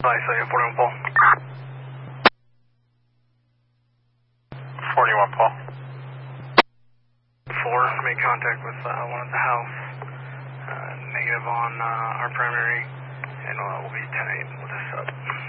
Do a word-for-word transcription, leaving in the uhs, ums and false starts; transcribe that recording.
Bye, so you forty-one Paul. forty-one Paul. four, made contact with uh, one at the house. Uh, negative on uh, our primary, and uh, we'll be ten eight with this up.